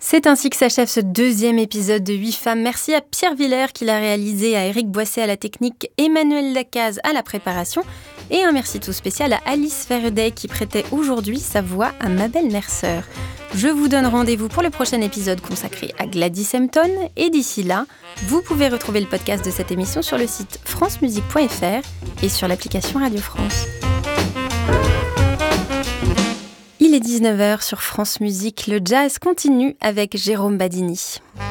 C'est ainsi que s'achève ce deuxième épisode de 8 femmes. Merci à Pierre Villers qui l'a réalisé, à Éric Boisset à la technique, Emmanuel Lacaze à la préparation et un merci tout spécial à Alice Faraday qui prêtait aujourd'hui sa voix à Mabel Mercer. Je vous donne rendez-vous pour le prochain épisode consacré à Gladys Hampton et d'ici là, vous pouvez retrouver le podcast de cette émission sur le site francemusique.fr et sur l'application Radio France. Il est 19h sur France Musique, le jazz continue avec Jérôme Badini.